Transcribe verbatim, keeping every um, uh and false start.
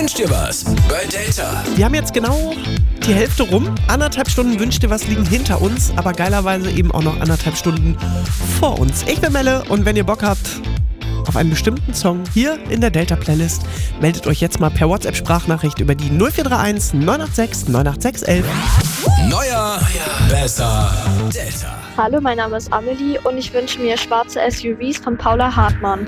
Wünsch dir was bei Delta. Wir haben jetzt genau die Hälfte rum. Anderthalb Stunden Wünsch dir was liegen hinter uns, aber geilerweise eben auch noch anderthalb Stunden vor uns. Ich bin Melle und wenn ihr Bock habt auf einen bestimmten Song hier in der Delta-Playlist, meldet euch jetzt mal per WhatsApp-Sprachnachricht über die null vier drei eins neun acht sechs neun acht sechs eins eins. Neuer, besser, Delta. Hallo, mein Name ist Amelie und ich wünsche mir schwarze S U Vs von Paula Hartmann.